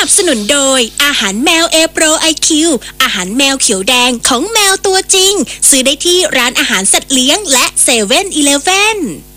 นับสนุนโดยอาหารแมวเอโปรไอคิวอาหารแมวเขียวแดงของแมวตัวจริงซื้อได้ที่ร้านอาหารสัตว์เลี้ยงและ7-Eleven